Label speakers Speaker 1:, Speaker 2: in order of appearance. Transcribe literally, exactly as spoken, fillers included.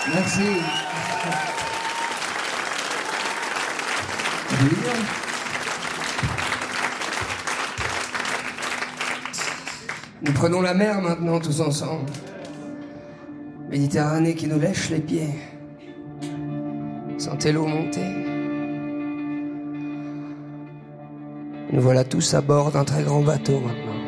Speaker 1: Merci. Nous prenons la mer maintenant tous ensemble. Méditerranée qui nous lèche les pieds. Sentez l'eau monter. Nous voilà tous à bord d'un très grand bateau maintenant.